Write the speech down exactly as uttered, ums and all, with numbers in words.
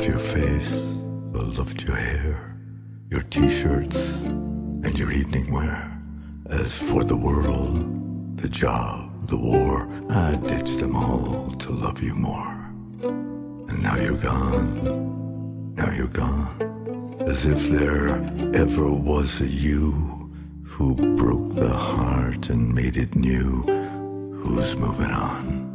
loved your face, I loved your hair, your t-shirts, and your evening wear. As for the world, the job, the war, I ditched them all to love you more. And now you're gone, now you're gone, as if there ever was a you who broke the heart and made it new, who's moving on.